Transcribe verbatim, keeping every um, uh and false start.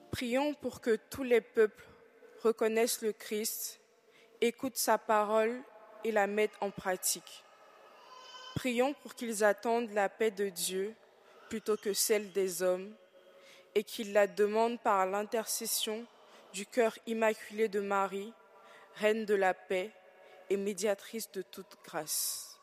Prions pour que tous les peuples reconnaissent le Christ, écoutent sa parole et la mettent en pratique. Prions pour qu'ils attendent la paix de Dieu plutôt que celle des hommes et qu'ils la demandent par l'intercession du cœur immaculé de Marie, Reine de la paix et médiatrice de toute grâce.